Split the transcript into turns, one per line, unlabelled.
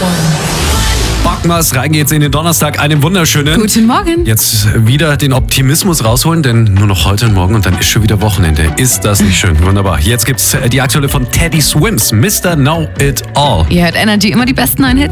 Bockmas, rein geht's in den Donnerstag. Einen wunderschönen.
Guten Morgen.
Jetzt wieder den Optimismus rausholen, denn nur noch heute und morgen und dann ist schon wieder Wochenende. Ist das nicht schön? Wunderbar. Jetzt gibt's die aktuelle von Teddy Swims, Mr. Know It All.
Ihr hört Energy, immer die besten neuen Hits.